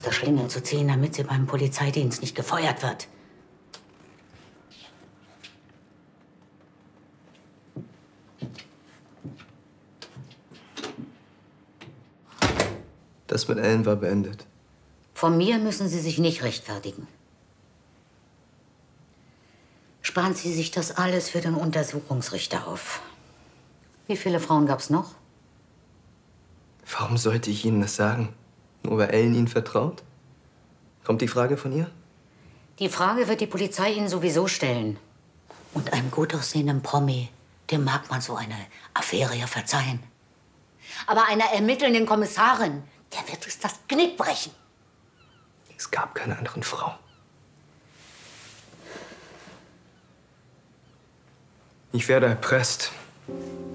das Schlingel zu ziehen, damit sie beim Polizeidienst nicht gefeuert wird. Das mit Ellen war beendet. Von mir müssen Sie sich nicht rechtfertigen. Sparen Sie sich das alles für den Untersuchungsrichter auf. Wie viele Frauen gab's noch? Warum sollte ich Ihnen das sagen? Nur weil Ellen Ihnen vertraut? Kommt die Frage von ihr? Die Frage wird die Polizei Ihnen sowieso stellen. Und einem gut aussehenden Promi, dem mag man so eine Affäre ja verzeihen. Aber einer ermittelnden Kommissarin, der wird es das Genick brechen. Es gab keine anderen Frauen. Ich werde erpresst.